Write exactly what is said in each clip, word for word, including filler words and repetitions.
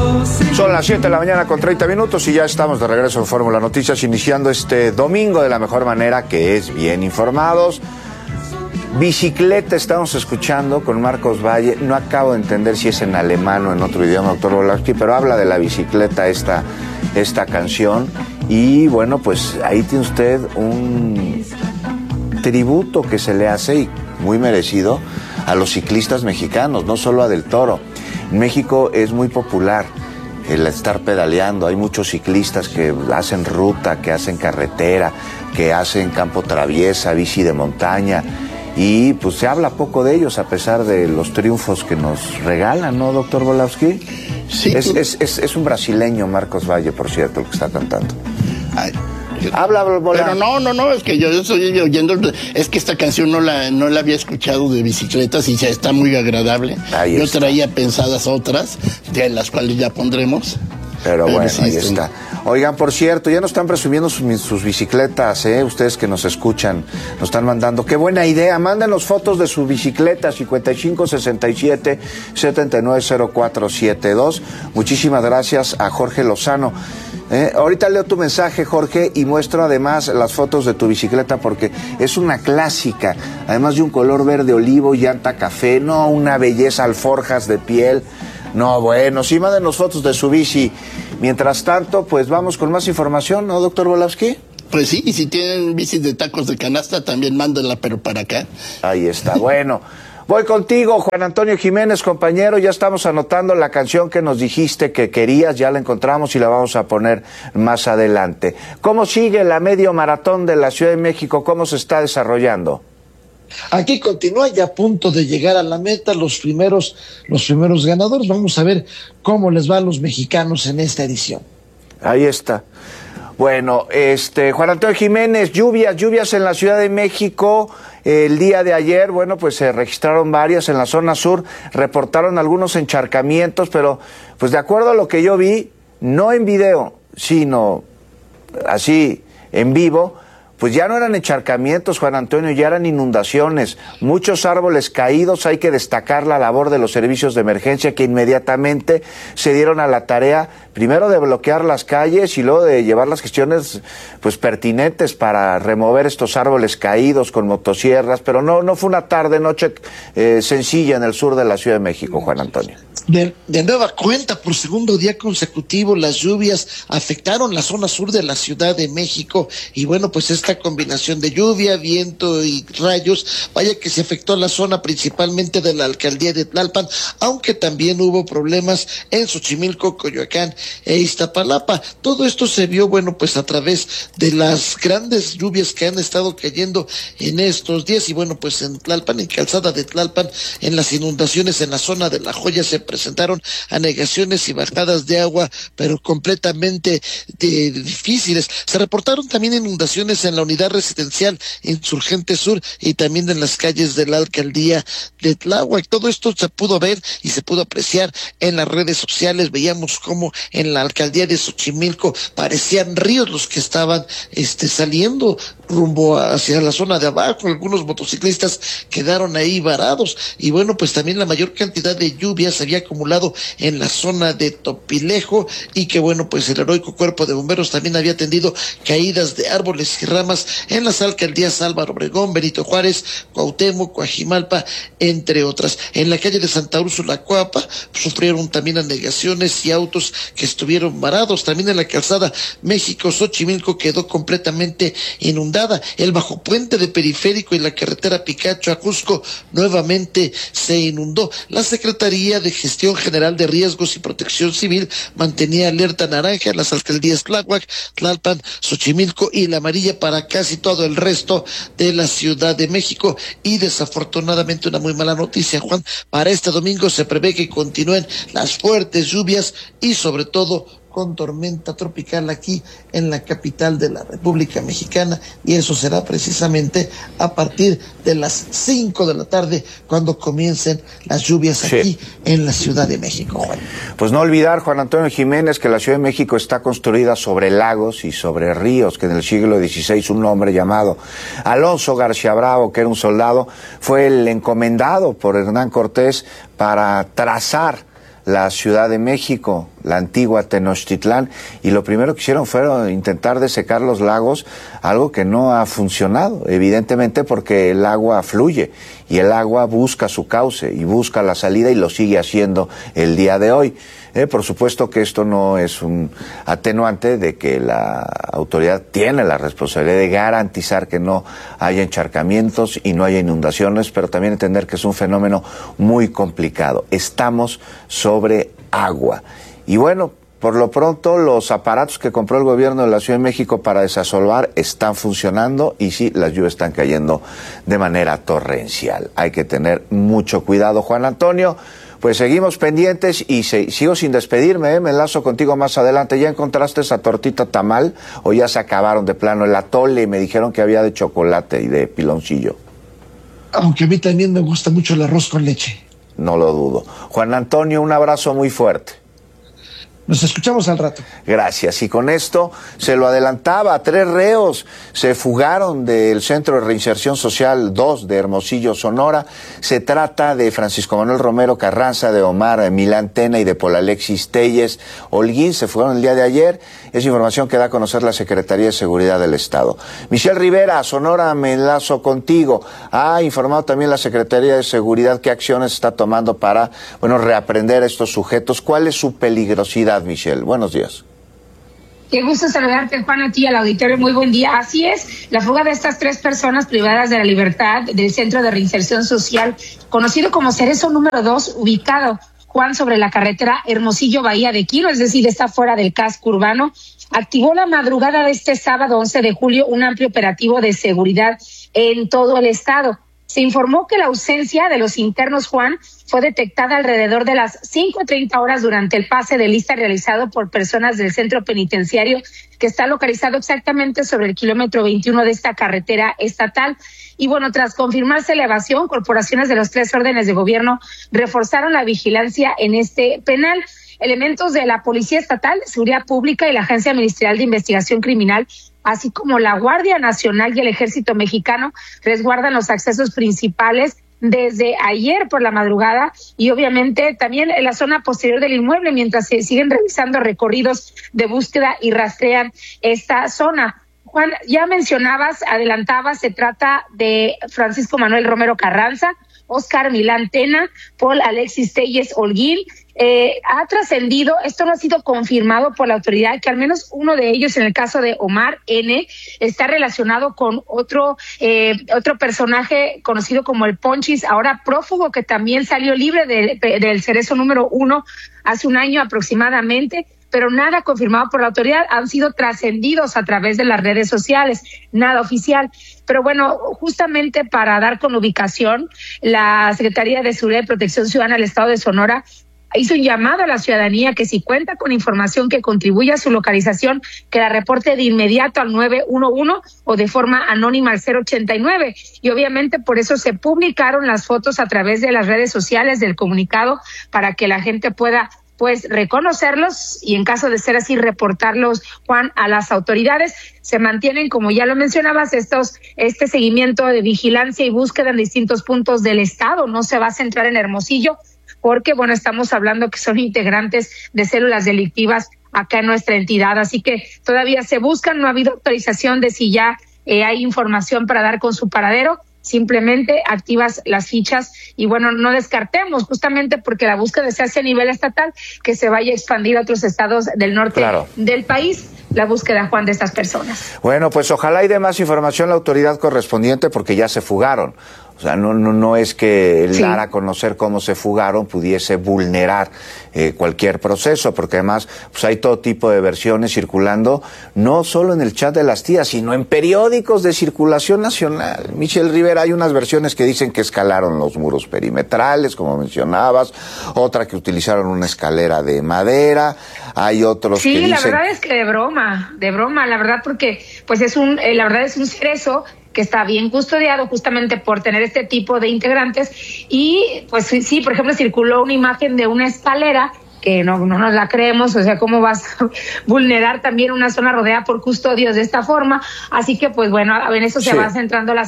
Son las siete de la mañana con treinta minutos y ya estamos de regreso en Fórmula Noticias, iniciando este domingo de la mejor manera, que es bien informados. Bicicleta estamos escuchando con Marcos Valle. No acabo de entender si es en alemán o en otro idioma, doctor Volowski, pero habla de la bicicleta esta, esta canción. Y bueno, pues ahí tiene usted un tributo que se le hace, y muy merecido, a los ciclistas mexicanos, no solo a Del Toro. En México es muy popular el estar pedaleando. Hay muchos ciclistas que hacen ruta, que hacen carretera, que hacen campo traviesa, bici de montaña, y pues se habla poco de ellos a pesar de los triunfos que nos regalan, ¿no, doctor Volowski? Sí. Es, es, es, es un brasileño, Marcos Valle, por cierto, el que está cantando. Ay. Habla, Volowski. Pero no, no, no, es que yo, yo estoy oyendo, es que esta canción no la, no la había escuchado de bicicletas y ya está muy agradable. Ahí yo está. Traía pensadas otras, de las cuales ya pondremos. Pero, Pero bueno, sí, ahí está. Oigan, por cierto, ya nos están presumiendo sus, sus bicicletas, ¿eh? Ustedes que nos escuchan, nos están mandando. ¡Qué buena idea! Mándenos fotos de su bicicleta, cincuenta y cinco, sesenta y siete, setenta y nueve, cero cuatro siete dos. Muchísimas gracias a Jorge Lozano. Eh, ahorita leo tu mensaje, Jorge, y muestro además las fotos de tu bicicleta porque es una clásica, además de un color verde olivo, llanta café, no, una belleza, alforjas de piel. No, bueno, sí, mándenos fotos de su bici. Mientras tanto, pues vamos con más información, ¿no, doctor Volowski? Pues sí, y si tienen bicis de tacos de canasta, también mándenla, pero para acá. Ahí está, bueno. Voy contigo, Juan Antonio Jiménez, compañero. Ya estamos anotando la canción que nos dijiste que querías, ya la encontramos y la vamos a poner más adelante. ¿Cómo sigue la medio maratón de la Ciudad de México? ¿Cómo se está desarrollando? Aquí continúa ya a punto de llegar a la meta los primeros, los primeros ganadores. Vamos a ver cómo les va a los mexicanos en esta edición. Ahí está. Bueno, este, Juan Antonio Jiménez, lluvias, lluvias en la Ciudad de México. El día de ayer, bueno, pues se registraron varias en la zona sur, reportaron algunos encharcamientos, pero pues de acuerdo a lo que yo vi, no en video, sino así en vivo, pues ya no eran encharcamientos, Juan Antonio, ya eran inundaciones, muchos árboles caídos. Hay que destacar la labor de los servicios de emergencia que inmediatamente se dieron a la tarea, primero de bloquear las calles y luego de llevar las gestiones pues pertinentes para remover estos árboles caídos con motosierras, pero no, no fue una tarde, noche eh, sencilla en el sur de la Ciudad de México, Juan Antonio. De, de nueva cuenta, por segundo día consecutivo, las lluvias afectaron la zona sur de la Ciudad de México y bueno, pues esta combinación de lluvia, viento y rayos, vaya que se afectó la zona principalmente de la alcaldía de Tlalpan, aunque también hubo problemas en Xochimilco, Coyoacán e Iztapalapa. Todo esto se vio, bueno, pues a través de las grandes lluvias que han estado cayendo en estos días y bueno, pues en Tlalpan, en Calzada de Tlalpan, en las inundaciones en la zona de La Joya se presentaron anegaciones y bajadas de agua, pero completamente de, difíciles. Se reportaron también inundaciones en la unidad residencial Insurgente Sur y también en las calles de la alcaldía de Tláhuac. Todo esto se pudo ver y se pudo apreciar en las redes sociales. Veíamos cómo en la alcaldía de Xochimilco parecían ríos los que estaban este, saliendo rumbo hacia la zona de abajo. Algunos motociclistas quedaron ahí varados y bueno, pues también la mayor cantidad de lluvia se había acumulado en la zona de Topilejo y que bueno, pues el heroico cuerpo de bomberos también había atendido caídas de árboles y ramas en las alcaldías Álvaro Obregón, Benito Juárez, Cuauhtémoc, Coajimalpa, entre otras. En la calle de Santa Úrsula, Coapa, sufrieron también anegaciones y autos que estuvieron varados. También en la calzada México-Xochimilco quedó completamente inundada. El bajo puente de Periférico y la carretera Picacho a Cusco nuevamente se inundó. La Secretaría de Gestión General de Riesgos y Protección Civil mantenía alerta naranja en las alcaldías Tláhuac, Tlalpan, Xochimilco y la amarilla para casi todo el resto de la Ciudad de México. Y desafortunadamente una muy mala noticia, Juan, para este domingo se prevé que continúen las fuertes lluvias y sobre todo con tormenta tropical aquí en la capital de la República Mexicana, y eso será precisamente a partir de las cinco de la tarde cuando comiencen las lluvias aquí sí. en la Ciudad de México, Juan. Pues no olvidar, Juan Antonio Jiménez, que la Ciudad de México está construida sobre lagos y sobre ríos, que en el siglo dieciséis un hombre llamado Alonso García Bravo, que era un soldado, fue el encomendado por Hernán Cortés para trazar la Ciudad de México, la antigua Tenochtitlán, y lo primero que hicieron fue intentar desecar los lagos, algo que no ha funcionado, evidentemente porque el agua fluye y el agua busca su cauce y busca la salida y lo sigue haciendo el día de hoy. Eh, por supuesto que esto no es un atenuante de que la autoridad tiene la responsabilidad de garantizar que no haya encharcamientos y no haya inundaciones, pero también entender que es un fenómeno muy complicado. Estamos sobre agua. Y bueno, por lo pronto los aparatos que compró el gobierno de la Ciudad de México para desasolvar están funcionando y sí, las lluvias están cayendo de manera torrencial. Hay que tener mucho cuidado, Juan Antonio. Pues seguimos pendientes y se, sigo sin despedirme, ¿eh? Me enlazo contigo más adelante. ¿Ya encontraste esa tortita tamal o ya se acabaron de plano? El atole y me dijeron que había de chocolate y de piloncillo. Aunque a mí también me gusta mucho el arroz con leche. No lo dudo. Juan Antonio, un abrazo muy fuerte. Nos escuchamos al rato. Gracias. Y con esto se lo adelantaba, tres reos se fugaron del Centro de Reinserción Social dos de Hermosillo, Sonora. Se trata de Francisco Manuel Romero Carranza, de Omar Milán Tena y de Paul Alexis Telles Holguín. Se fueron el día de ayer. Es información que da a conocer la Secretaría de Seguridad del Estado. Michelle Rivera, Sonora, me enlazo contigo. Ha informado también la Secretaría de Seguridad qué acciones está tomando para, bueno, reaprender a estos sujetos. ¿Cuál es su peligrosidad, Michelle? Buenos días. Qué gusto saludarte, Juan, a ti y al auditorio. Muy buen día. Así es, la fuga de estas tres personas privadas de la libertad del Centro de Reinserción Social, conocido como Cerezo número dos, ubicado, Juan, sobre la carretera Hermosillo-Bahía de Quiro, es decir, está fuera del casco urbano, activó la madrugada de este sábado once de julio un amplio operativo de seguridad en todo el estado. Se informó que la ausencia de los internos, Juan, fue detectada alrededor de las cinco treinta horas durante el pase de lista realizado por personas del centro penitenciario, que está localizado exactamente sobre el kilómetro veintiuno de esta carretera estatal. Y bueno, tras confirmarse la evasión, corporaciones de los tres órdenes de gobierno reforzaron la vigilancia en este penal. Elementos de la Policía Estatal, Seguridad Pública y la Agencia Ministerial de Investigación Criminal, así como la Guardia Nacional y el Ejército Mexicano, resguardan los accesos principales desde ayer por la madrugada y obviamente también en la zona posterior del inmueble, mientras se siguen realizando recorridos de búsqueda y rastrean esta zona. Juan, ya mencionabas, adelantabas, se trata de Francisco Manuel Romero Carranza, Oscar Milán Tena, Paul Alexis Telles Holguín. Eh, ha trascendido, esto no ha sido confirmado por la autoridad, que al menos uno de ellos, en el caso de Omar N., está relacionado con otro eh, otro personaje conocido como el Ponchis, ahora prófugo, que también salió libre de, de, del Cerezo número uno hace un año aproximadamente, pero nada confirmado por la autoridad, han sido trascendidos a través de las redes sociales, nada oficial. Pero bueno, justamente para dar con ubicación, la Secretaría de Seguridad y Protección Ciudadana del Estado de Sonora hizo un llamado a la ciudadanía que si cuenta con información que contribuya a su localización, que la reporte de inmediato al nueve uno uno o de forma anónima al cero ochenta y nueve. Y obviamente por eso se publicaron las fotos a través de las redes sociales del comunicado para que la gente pueda pues reconocerlos y en caso de ser así reportarlos, Juan, a las autoridades. Se mantienen, como ya lo mencionabas, estos este seguimiento de vigilancia y búsqueda en distintos puntos del estado. No se va a centrar en Hermosillo porque, bueno, estamos hablando que son integrantes de células delictivas acá en nuestra entidad. Así que todavía se buscan, no ha habido autorización de si ya eh, hay información para dar con su paradero. Simplemente activas las fichas y bueno, no descartemos, justamente porque la búsqueda se hace a nivel estatal, que se vaya a expandir a otros estados del norte claro. del país, la búsqueda, Juan, de estas personas. Bueno, pues ojalá y dé más información la autoridad correspondiente porque ya se fugaron. O sea, no, no, no es que el sí. dar a conocer cómo se fugaron pudiese vulnerar eh, cualquier proceso, porque además pues hay todo tipo de versiones circulando, no solo en el chat de las tías, sino en periódicos de circulación nacional. Michelle Rivera, hay unas versiones que dicen que escalaron los muros perimetrales, como mencionabas, otra que utilizaron una escalera de madera, hay otros sí, que dicen... Sí, la verdad es que de broma, de broma, la verdad, porque pues es un, eh, la verdad es un cerezo que está bien custodiado justamente por tener este tipo de integrantes y pues sí, por ejemplo, circuló una imagen de una escalera que no, no nos la creemos, o sea, ¿cómo vas a vulnerar también una zona rodeada por custodios de esta forma? Así que, pues bueno, en eso se sí. van centrando las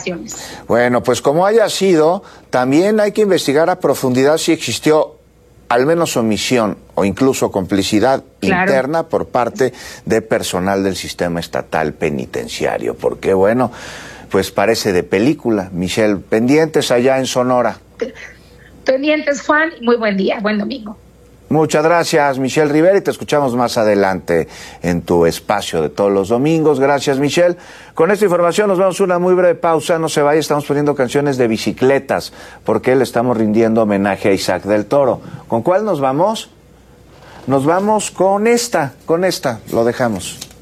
investigaciones. Bueno, pues como haya sido, también hay que investigar a profundidad si existió al menos omisión o incluso complicidad claro. interna por parte de personal del sistema estatal penitenciario, porque bueno, pues parece de película. Michelle, pendientes allá en Sonora. Pendientes, Juan, muy buen día, buen domingo. Muchas gracias, Michelle Rivera, y te escuchamos más adelante en tu espacio de todos los domingos. Gracias, Michelle. Con esta información nos vamos a una muy breve pausa. No se vaya, estamos poniendo canciones de bicicletas, porque le estamos rindiendo homenaje a Isaac del Toro. ¿Con cuál nos vamos? Nos vamos con esta, con esta, lo dejamos.